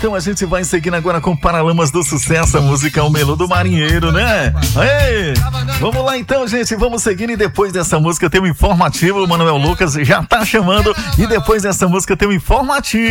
então a gente vai seguindo agora com Paralamas do Sucesso, a música é o Melô do Marinheiro, né? Aê! Vamos lá então, gente, vamos seguindo e depois dessa música tem um informativo, o Manuel Lucas já tá chamando e depois dessa música tem um informativo.